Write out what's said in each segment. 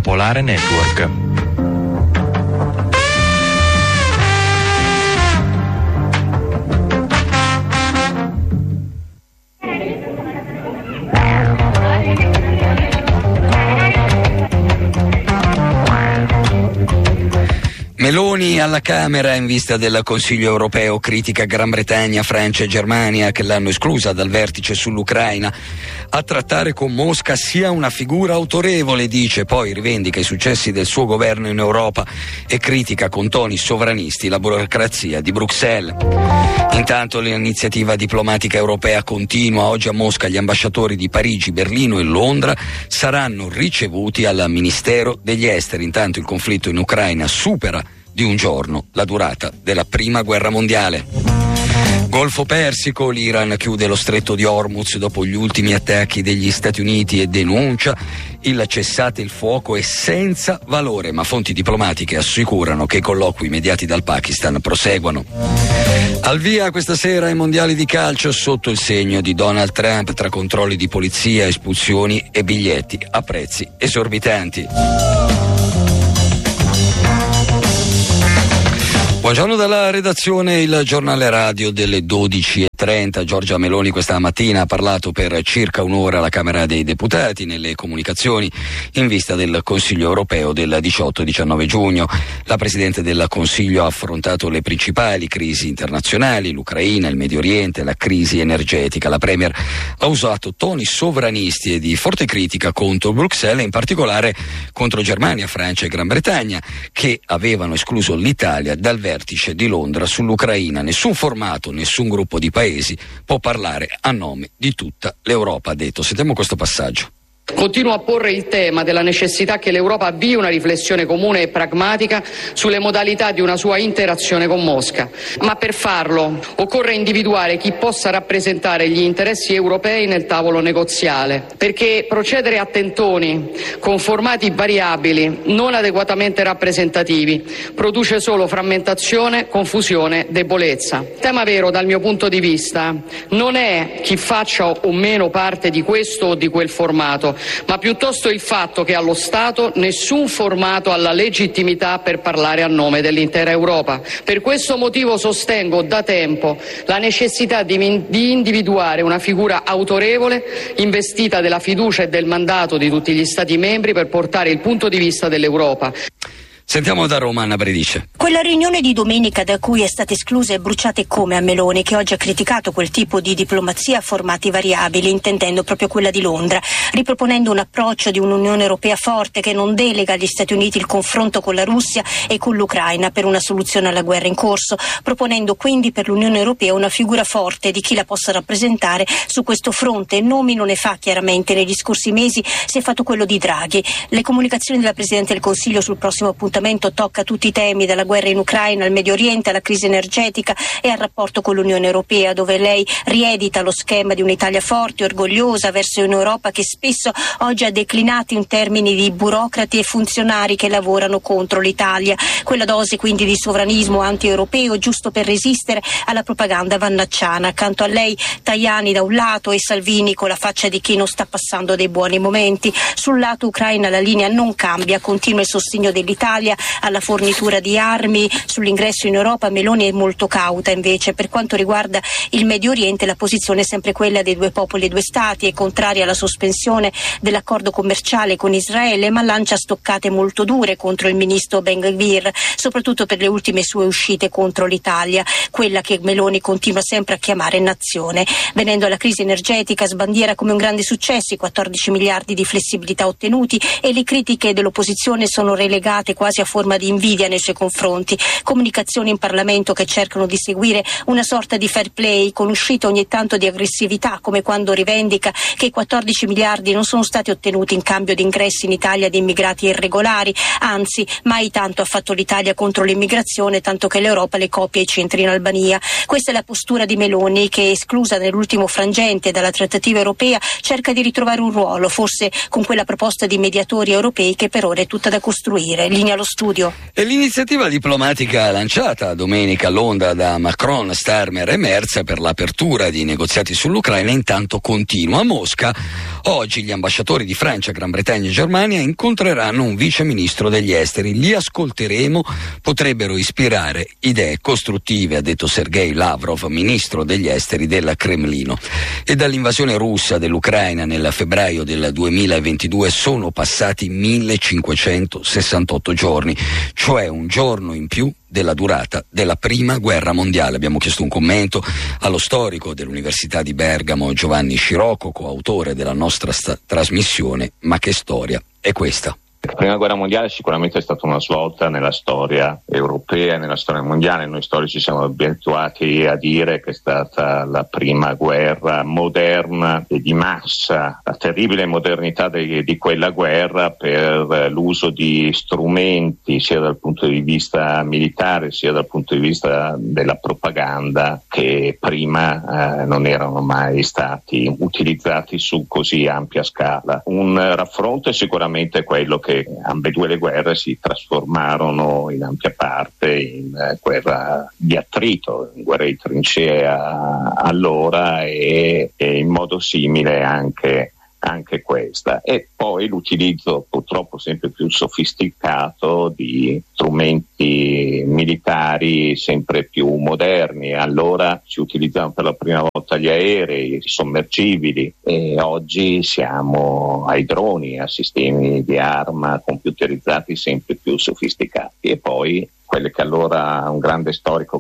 Popolare Network. Meloni alla Camera in vista del Consiglio europeo critica Gran Bretagna, Francia e Germania che l'hanno esclusa dal vertice sull'Ucraina. A trattare con Mosca sia una figura autorevole, dice, poi rivendica i successi del suo governo in Europa e critica con toni sovranisti la burocrazia di Bruxelles. Intanto l'iniziativa diplomatica europea continua. Oggi a Mosca gli ambasciatori di Parigi, Berlino e Londra saranno ricevuti al Ministero degli Esteri. Intanto il conflitto in Ucraina supera di un giorno la durata della Prima Guerra Mondiale. Golfo Persico, l'Iran chiude lo stretto di Hormuz dopo gli ultimi attacchi degli Stati Uniti e denuncia il cessate il fuoco è senza valore, ma fonti diplomatiche assicurano che i colloqui mediati dal Pakistan proseguono. Al via questa sera ai mondiali di calcio sotto il segno di Donald Trump, tra controlli di polizia, espulsioni e biglietti a prezzi esorbitanti. Buongiorno dalla redazione, il giornale radio delle 12:30. Giorgia Meloni questa mattina ha parlato per circa un'ora alla Camera dei Deputati nelle comunicazioni in vista del Consiglio europeo del 18-19 giugno. La Presidente del Consiglio ha affrontato le principali crisi internazionali, l'Ucraina, il Medio Oriente, la crisi energetica. La Premier ha usato toni sovranisti e di forte critica contro Bruxelles, in particolare contro Germania, Francia e Gran Bretagna, che avevano escluso l'Italia dal vertice di Londra sull'Ucraina. Nessun formato, nessun gruppo di paesi può parlare a nome di tutta l'Europa, ha detto. Sentiamo questo passaggio. Continuo a porre il tema della necessità che l'Europa avvii una riflessione comune e pragmatica sulle modalità di una sua interazione con Mosca, ma per farlo occorre individuare chi possa rappresentare gli interessi europei nel tavolo negoziale, perché procedere a tentoni con formati variabili non adeguatamente rappresentativi produce solo frammentazione, confusione, debolezza. Il tema vero dal mio punto di vista non è chi faccia o meno parte di questo o di quel formato, ma piuttosto il fatto che allo Stato nessun formato ha la legittimità per parlare a nome dell'intera Europa. Per questo motivo sostengo da tempo la necessità di individuare una figura autorevole, investita della fiducia e del mandato di tutti gli Stati membri per portare il punto di vista dell'Europa. Sentiamo da Roma Anna Bredice. Quella riunione di domenica da cui è stata esclusa e bruciata e come a Meloni, che oggi ha criticato quel tipo di diplomazia a formati variabili, intendendo proprio quella di Londra, riproponendo un approccio di un'Unione Europea forte che non delega agli Stati Uniti il confronto con la Russia e con l'Ucraina per una soluzione alla guerra in corso, proponendo quindi per l'Unione Europea una figura forte di chi la possa rappresentare su questo fronte. Nomi non ne fa chiaramente, negli scorsi mesi si è fatto quello di Draghi. Le comunicazioni della Presidente del Consiglio sul prossimo appuntamento tocca tutti i temi, dalla guerra in Ucraina al Medio Oriente alla crisi energetica e al rapporto con l'Unione Europea, dove lei riedita lo schema di un'Italia forte e orgogliosa verso un'Europa che spesso oggi ha declinato in termini di burocrati e funzionari che lavorano contro l'Italia. Quella dose quindi di sovranismo anti-europeo giusto per resistere alla propaganda vannacciana. Accanto a lei Tajani da un lato e Salvini con la faccia di chi non sta passando dei buoni momenti. Sul lato Ucraina la linea non cambia, continua il sostegno dell'Italia alla fornitura di armi. Sull'ingresso in Europa Meloni è molto cauta invece. Per quanto riguarda il Medio Oriente la posizione è sempre quella dei due popoli e due stati, è contraria alla sospensione dell'accordo commerciale con Israele, ma lancia stoccate molto dure contro il ministro Ben Gvir, soprattutto per le ultime sue uscite contro l'Italia, quella che Meloni continua sempre a chiamare nazione. Venendo alla crisi energetica, sbandiera come un grande successo i 14 miliardi di flessibilità ottenuti e le critiche dell'opposizione sono relegate quasi a forma di invidia nei suoi confronti. Comunicazioni in Parlamento che cercano di seguire una sorta di fair play, con uscite ogni tanto di aggressività, come quando rivendica che i 14 miliardi non sono stati ottenuti in cambio di ingressi in Italia di immigrati irregolari, anzi mai tanto ha fatto l'Italia contro l'immigrazione, tanto che l'Europa le copia i centri in Albania. Questa è la postura di Meloni che, esclusa nell'ultimo frangente dalla trattativa europea, cerca di ritrovare un ruolo, forse con quella proposta di mediatori europei che per ora è tutta da costruire. Linea allo studio. E l'iniziativa diplomatica lanciata domenica a Londra da Macron, Starmer e Merz per l'apertura di negoziati sull'Ucraina intanto continua. A Mosca oggi gli ambasciatori di Francia, Gran Bretagna e Germania incontreranno un vice ministro degli esteri. Li ascolteremo, potrebbero ispirare idee costruttive, ha detto Sergei Lavrov, ministro degli esteri del Cremlino. E dall'invasione russa dell'Ucraina nel febbraio del 2022 sono passati 1568 giorni, cioè un giorno in più della durata della prima guerra mondiale. Abbiamo chiesto un commento allo storico dell'Università di Bergamo Giovanni Scirocco, coautore della nostra trasmissione. Ma che storia è questa? La prima guerra mondiale sicuramente è stata una svolta nella storia europea e nella storia mondiale. Noi storici siamo abituati a dire che è stata la prima guerra moderna e di massa. La terribile modernità di quella guerra per l'uso di strumenti sia dal punto di vista militare sia dal punto di vista della propaganda che prima non erano mai stati utilizzati su così ampia scala. Un raffronto è sicuramente quello che ambedue le guerre si trasformarono in ampia parte in guerra di attrito, in guerra di trincea allora e in modo simile anche questa. E poi l'utilizzo purtroppo sempre più sofisticato di strumenti militari sempre più moderni. Allora si utilizzavano per la prima volta gli aerei, i sommergibili, e oggi siamo ai droni, a sistemi di arma computerizzati sempre più sofisticati. E poi quelle che allora un grande storico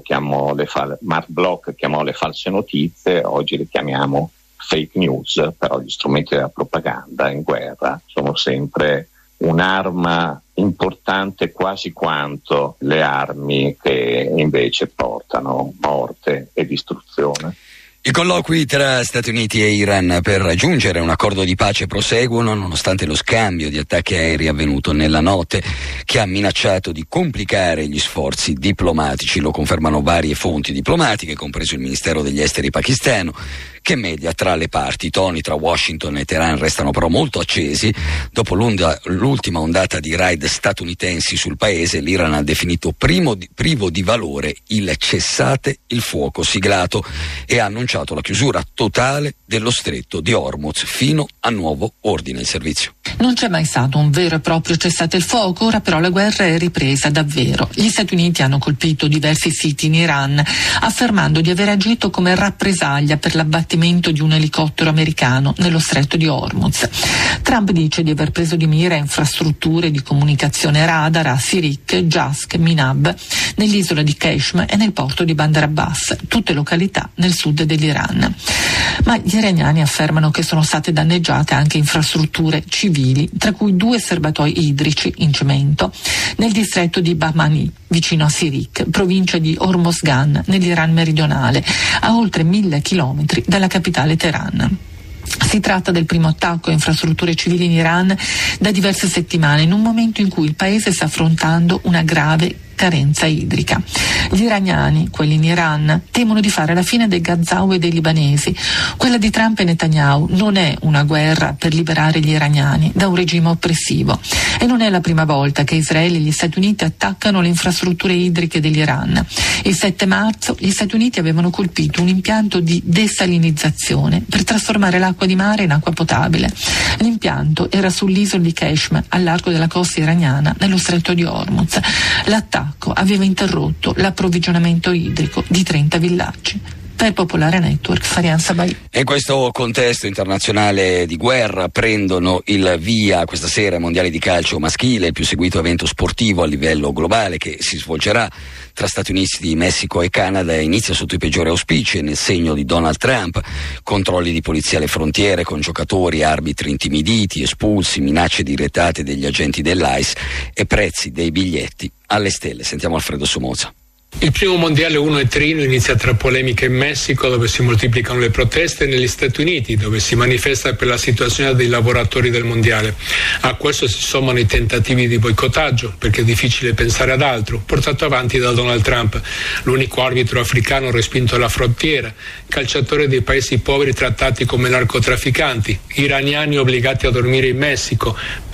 Mark Bloch chiamò le false notizie, oggi le chiamiamo fake news. Però gli strumenti della propaganda in guerra sono sempre un'arma importante quasi quanto le armi che invece portano morte e distruzione. I colloqui tra Stati Uniti e Iran per raggiungere un accordo di pace proseguono nonostante lo scambio di attacchi aerei avvenuto nella notte, che ha minacciato di complicare gli sforzi diplomatici. Lo confermano varie fonti diplomatiche, compreso il Ministero degli Esteri pakistano, che media tra le parti. I toni tra Washington e Teheran restano però molto accesi. Dopo l'ultima ondata di raid statunitensi sul paese, l'Iran ha definito privo di valore il cessate il fuoco siglato e ha annunciato la chiusura totale dello stretto di Hormuz fino a nuovo ordine in servizio. Non c'è mai stato un vero e proprio cessate il fuoco, ora però la guerra è ripresa davvero. Gli Stati Uniti hanno colpito diversi siti in Iran, affermando di aver agito come rappresaglia per l'abbattimento di un elicottero americano nello stretto di Hormuz. Trump dice di aver preso di mira infrastrutture di comunicazione radar a Sirik, Jask, Minab, nell'isola di Keshim e nel porto di Bandar Abbas, tutte località nel sud dell'Iran. Ma gli iraniani affermano che sono state danneggiate anche infrastrutture civili, tra cui 2 serbatoi idrici in cemento nel distretto di Bahmani, vicino a Sirik, provincia di Hormozgan, nell'Iran meridionale, a oltre 1000 chilometri dalla capitale Teheran. Si tratta del primo attacco a infrastrutture civili in Iran da diverse settimane, in un momento in cui il paese sta affrontando una grave carenza idrica. Gli iraniani, quelli in Iran, temono di fare la fine dei Gazzawi e dei libanesi. Quella di Trump e Netanyahu non è una guerra per liberare gli iraniani da un regime oppressivo, e non è la prima volta che Israele e gli Stati Uniti attaccano le infrastrutture idriche dell'Iran. Il 7 marzo gli Stati Uniti avevano colpito un impianto di desalinizzazione per trasformare l'acqua di mare in acqua potabile. L'impianto era sull'isola di Keshim, al largo della costa iraniana, nello stretto di Hormuz. L'attacco aveva interrotto l'approvvigionamento idrico di 30 villaggi. Per Popolare Network, Farian Sabai. In questo contesto internazionale di guerra prendono il via questa sera i mondiali di calcio maschile, il più seguito evento sportivo a livello globale che si svolgerà tra Stati Uniti, Messico e Canada. Inizia sotto i peggiori auspici e nel segno di Donald Trump: controlli di polizia alle frontiere con giocatori e arbitri intimiditi, espulsi, minacce direttate degli agenti dell'ICE e prezzi dei biglietti alle stelle. Sentiamo Alfredo Somoza. Il primo mondiale 1 e Trino inizia tra polemiche in Messico, dove si moltiplicano le proteste, e negli Stati Uniti, dove si manifesta per la situazione dei lavoratori del mondiale. A questo si sommano i tentativi di boicottaggio, perché è difficile pensare ad altro, portato avanti da Donald Trump, l'unico arbitro africano respinto alla frontiera, calciatori dei paesi poveri trattati come narcotrafficanti, iraniani obbligati a dormire in Messico,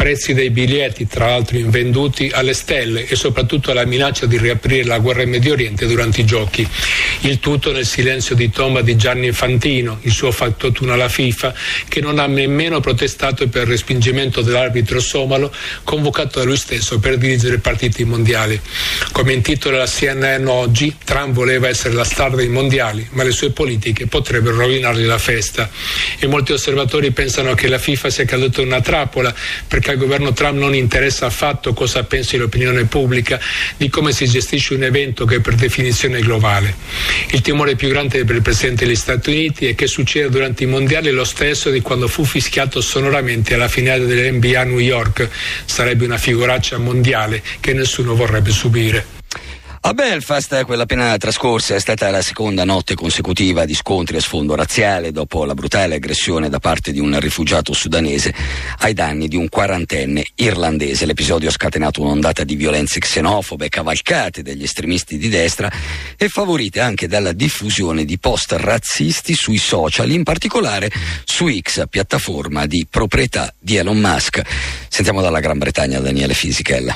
prezzi dei biglietti, tra l'altro invenduti alle stelle, e soprattutto la minaccia di riaprire la guerra in Medio Oriente durante i giochi. Il tutto nel silenzio di tomba di Gianni Infantino, il suo factotuno alla FIFA, che non ha nemmeno protestato per il respingimento dell'arbitro somalo convocato da lui stesso per dirigere i partiti mondiali. Come intitola la CNN oggi, Trump voleva essere la star dei mondiali, ma le sue politiche potrebbero rovinargli la festa. E molti osservatori pensano che la FIFA sia caduta in una trappola, perché al governo Trump non interessa affatto cosa pensi l'opinione pubblica di come si gestisce un evento che per definizione è globale. Il timore più grande per il Presidente degli Stati Uniti è che succeda durante i mondiali lo stesso di quando fu fischiato sonoramente alla finale dell'NBA a New York. Sarebbe una figuraccia mondiale che nessuno vorrebbe subire. A Belfast, quella appena trascorsa, è stata la seconda notte consecutiva di scontri a sfondo razziale dopo la brutale aggressione da parte di un rifugiato sudanese ai danni di un quarantenne irlandese. L'episodio ha scatenato un'ondata di violenze xenofobe cavalcate dagli estremisti di destra e favorite anche dalla diffusione di post razzisti sui social, in particolare su X, piattaforma di proprietà di Elon Musk. Sentiamo dalla Gran Bretagna Daniele Fisichella.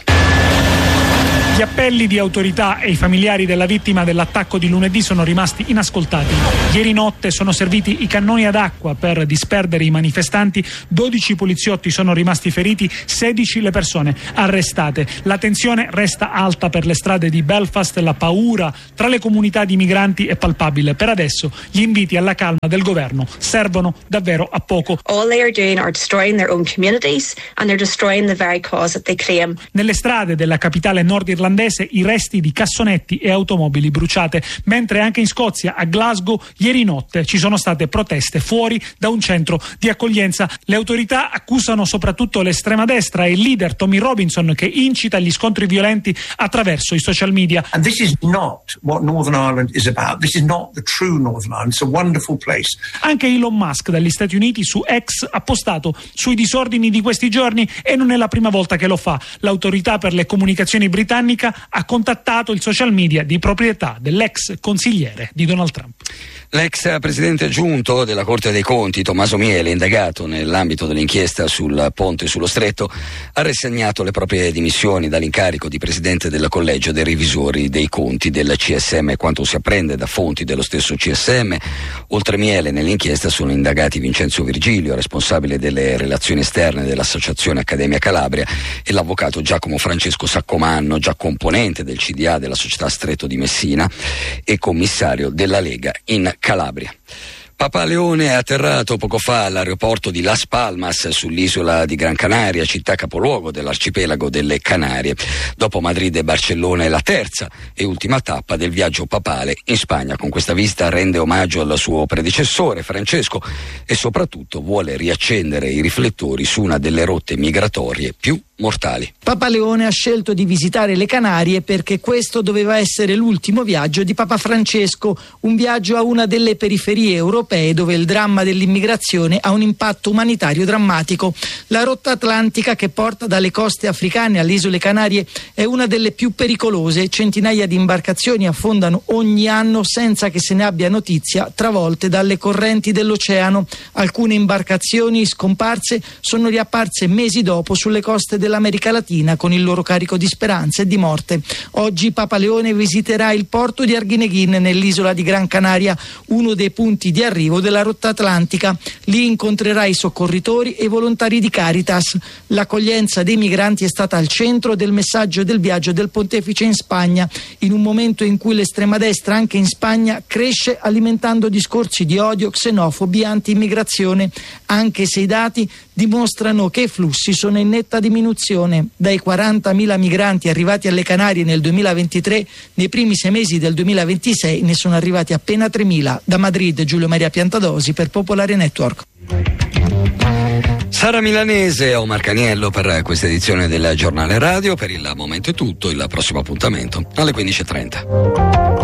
Gli appelli di autorità e i familiari della vittima dell'attacco di lunedì sono rimasti inascoltati. Ieri notte sono serviti i cannoni ad acqua per disperdere i manifestanti, 12 poliziotti sono rimasti feriti, 16 le persone arrestate. La tensione resta alta per le strade di Belfast, la paura tra le comunità di migranti è palpabile. Per adesso gli inviti alla calma del governo servono davvero a poco. All they are doing are destroying their own communities and they're destroying the very cause that they claim. Nelle strade della capitale nordirlandese i resti di cassonetti e automobili bruciate, mentre anche in Scozia, a Glasgow, ieri notte ci sono state proteste fuori da un centro di accoglienza. Le autorità accusano soprattutto l'estrema destra e il leader Tommy Robinson, che incita gli scontri violenti attraverso i social media. And this is not what Northern Ireland is about. This is not the true Northern Ireland. It's a wonderful place. Anche Elon Musk dagli Stati Uniti su X ha postato sui disordini di questi giorni e non è la prima volta che lo fa. L'autorità per le comunicazioni britannica ha contattato il social media di proprietà dell'ex consigliere di Donald Trump. L'ex presidente aggiunto della Corte dei Conti, Tommaso Miele, indagato nell'ambito dell'inchiesta sul ponte sullo Stretto, ha rassegnato le proprie dimissioni dall'incarico di presidente del collegio dei revisori dei conti del CSM. Quanto si apprende da fonti dello stesso CSM, oltre Miele nell'inchiesta sono indagati Vincenzo Virgilio, responsabile delle relazioni esterne dell'Associazione Accademia Calabria, e l'avvocato Giacomo Francesco Saccomanno, già componente del CDA della società Stretto di Messina e commissario della Lega in Calabria. Papa Leone è atterrato poco fa all'aeroporto di Las Palmas sull'isola di Gran Canaria, città capoluogo dell'arcipelago delle Canarie. Dopo Madrid e Barcellona è la terza e ultima tappa del viaggio papale in Spagna. Con questa visita rende omaggio al suo predecessore Francesco e soprattutto vuole riaccendere i riflettori su una delle rotte migratorie più mortali. Papa Leone ha scelto di visitare le Canarie perché questo doveva essere l'ultimo viaggio di Papa Francesco, un viaggio a una delle periferie europee dove il dramma dell'immigrazione ha un impatto umanitario drammatico. La rotta atlantica che porta dalle coste africane alle isole Canarie è una delle più pericolose. Centinaia di imbarcazioni affondano ogni anno senza che se ne abbia notizia, travolte dalle correnti dell'oceano. Alcune imbarcazioni scomparse sono riapparse mesi dopo sulle coste dell'America Latina con il loro carico di speranza e di morte. Oggi Papa Leone visiterà il porto di Arguineguín nell'isola di Gran Canaria, uno dei punti di arrivo della rotta atlantica. Lì incontrerà i soccorritori e i volontari di Caritas. L'accoglienza dei migranti è stata al centro del messaggio del viaggio del pontefice in Spagna, in un momento in cui l'estrema destra anche in Spagna cresce alimentando discorsi di odio, xenofobi, anti-immigrazione, anche se i dati dimostrano che i flussi sono in netta diminuzione. Dai 40.000 migranti arrivati alle Canarie nel 2023, nei primi 6 mesi del 2026 ne sono arrivati appena 3.000. Da Madrid, Giulio Maria Piantadosi per Popolare Network. Sara Milanese e Omar Caniello per questa edizione del Giornale Radio. Per il momento è tutto, il prossimo appuntamento alle 15.30.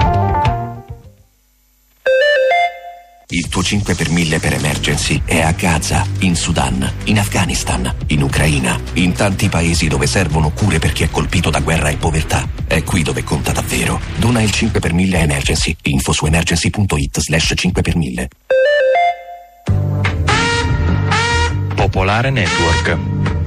Il tuo 5 per 1000 per emergency è a Gaza, in Sudan, in Afghanistan, in Ucraina, in tanti paesi dove servono cure per chi è colpito da guerra e povertà. È qui dove conta davvero. Dona il 5 per 1000 emergency. Info su emergency.it/5 per 1000. Popolare Network.